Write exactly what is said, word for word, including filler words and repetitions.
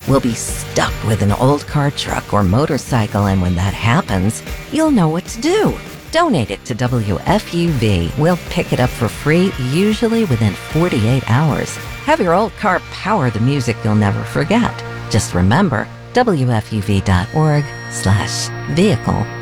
will be stuck with an old car, truck, or motorcycle, and when that happens, you'll know what to do. Donate it to W F U V. We'll pick it up for free, usually within forty-eight hours. Have your old car power the music you'll never forget. Just remember, W F U V dot org slash vehicle